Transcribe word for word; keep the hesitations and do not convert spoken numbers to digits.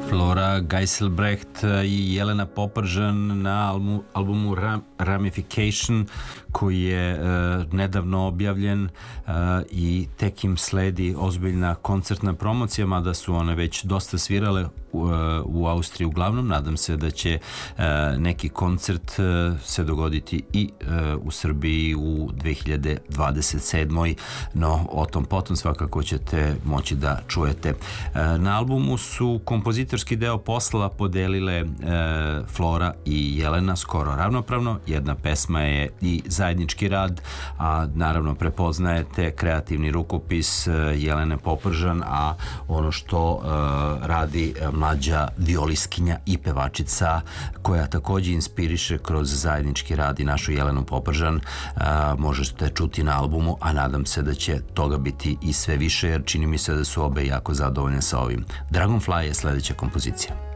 Flora Geiselbrecht i Jelena Popržan na albumu, albumu Ram, Ramification, koji je e, nedavno objavljen e, i tek im sledi ozbiljna koncertna promocija, mada su one već dosta svirale u, u Austriji uglavnom. Nadam se da će e, neki koncert e, se dogoditi i e, u Srbiji u dve hiljade dvadeset sedmoj. No, o tom potom svakako ćete moći da čujete. E, na albumu su kompozitorski deo posla podelile e, Flora i Jelena skoro ravnopravno. Jedna pesma je i zajednički rad, a naravno prepoznajete kreativni rukopis Jelene Popržan, a ono što uh, radi mlađa violiskinja i pevačica koja takođe inspiriše kroz zajednički rad i našu Jelenu Popržan, uh, možete čuti na albumu, a nadam se da će toga biti i sve više, jer čini mi se da su obe jako zadovoljne sa ovim. Dragonfly je sledeća kompozicija.